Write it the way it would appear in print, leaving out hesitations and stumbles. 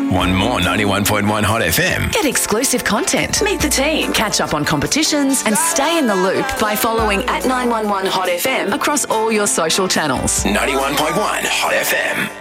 Want more 91.1 Hot FM? Get exclusive content, meet the team, catch up on competitions, and stay in the loop by following at 911 Hot FM across all your social channels. 91.1 Hot FM.